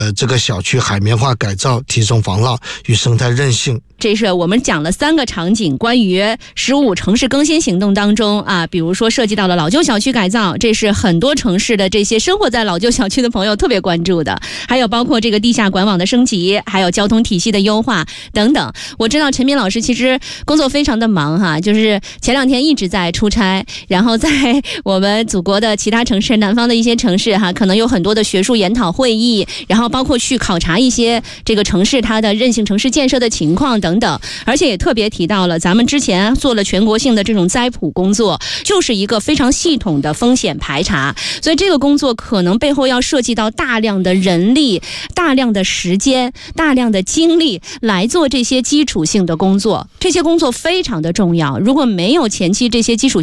这个小区海绵化改造，提升防涝与生态韧性。 这是我们讲了3个场景，关于15城市更新行动当中啊，比如说涉及到了老旧小区改造，这是很多城市的这些生活在老旧小区的朋友特别关注的，还有包括这个地下管网的升级，还有交通体系的优化等等。我知道陈斌老师其实工作非常的忙哈，就是前2天一直在出差，然后在我们祖国的其他城市，南方的一些城市哈，可能有很多的学术研讨会议，然后包括去考察一些这个城市它的韧性城市建设的情况等等，而且也特别提到了咱们之前做了全国性的这种灾普工作，就是一个非常系统的风险排查，所以这个工作可能背后要涉及到大量的人力、大量的时间、大量的精力来做这些基础性的工作，这些工作非常的重要，如果没有前期这些基础